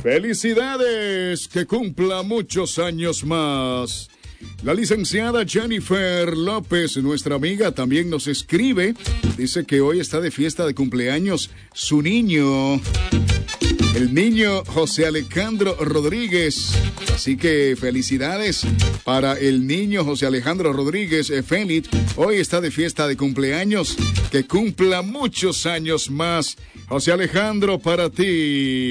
Felicidades, que cumpla muchos años más. La licenciada Jennifer López, nuestra amiga, también nos escribe. Dice que hoy está de fiesta de cumpleaños su niño, el niño José Alejandro Rodríguez. Así que felicidades para el niño José Alejandro Rodríguez Félix. Hoy está de fiesta de cumpleaños. Que cumpla muchos años más. José Alejandro, para ti.